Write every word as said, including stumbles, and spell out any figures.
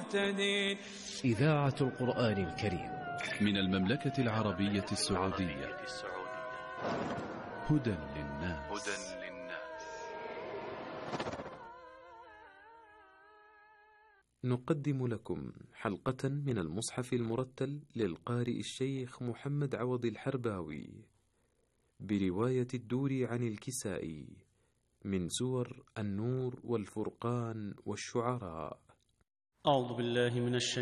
مهتدين. إذاعة القرآن الكريم من المملكة العربية السعودية. هدى للناس. نقدم لكم حلقة من المصحف المرتل للقارئ الشيخ محمد عوض الحرباوي برواية الدوري عن الكسائي من سور النور والفرقان والشعراء. أعوذ بالله من الشيطان